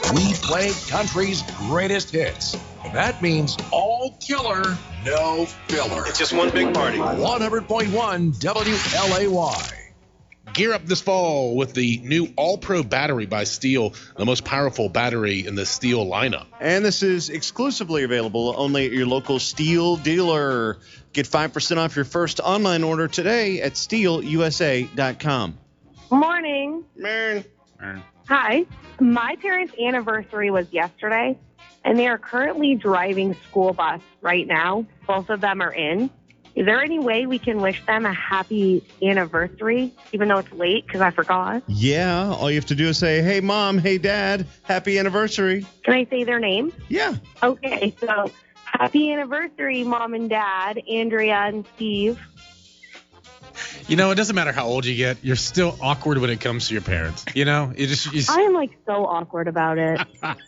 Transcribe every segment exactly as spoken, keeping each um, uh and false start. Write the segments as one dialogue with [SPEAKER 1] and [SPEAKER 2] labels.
[SPEAKER 1] We play country's greatest hits. That means all killer, no filler.
[SPEAKER 2] It's just one big party.
[SPEAKER 1] one hundred point one W L A Y.
[SPEAKER 3] Gear up this fall with the new All-Pro battery by Steel, the most powerful battery in the Steel lineup.
[SPEAKER 4] And this is exclusively available only at your local Steel dealer. Get five percent off your first online order today at steel u s a dot com.
[SPEAKER 5] Morning.
[SPEAKER 4] Maren.
[SPEAKER 5] Hi. My parents' anniversary was yesterday, and they are currently driving school bus right now. Both of them are in. Is there any way we can wish them a happy anniversary, even though it's late because I forgot?
[SPEAKER 4] Yeah, all you have to do is say, hey, Mom, hey, Dad, happy anniversary.
[SPEAKER 5] Can I say their name?
[SPEAKER 4] Yeah.
[SPEAKER 5] Okay, so happy anniversary, Mom and Dad, Andrea and Steve.
[SPEAKER 6] You know, it doesn't matter how old you get. You're still awkward when it comes to your parents. You know, you just. You just
[SPEAKER 5] I am like so awkward about it.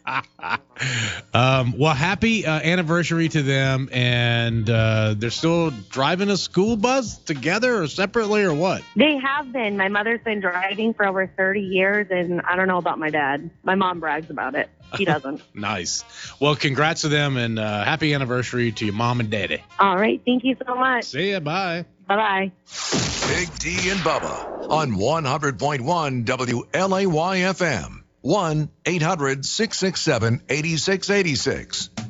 [SPEAKER 6] um, well, happy uh, anniversary to them, and uh, they're still driving a school bus together or separately or what?
[SPEAKER 5] They have been. My mother's been driving for over thirty years, and I don't know about my dad. My mom brags about it. He doesn't.
[SPEAKER 6] Nice. Well, congrats to them, and uh, happy anniversary to your mom and daddy.
[SPEAKER 5] All right. Thank you so much.
[SPEAKER 6] See ya. Bye.
[SPEAKER 5] Bye-bye.
[SPEAKER 1] Big D and Bubba on one hundred point one W L A Y F M. one eight hundred six six seven eight six eight six.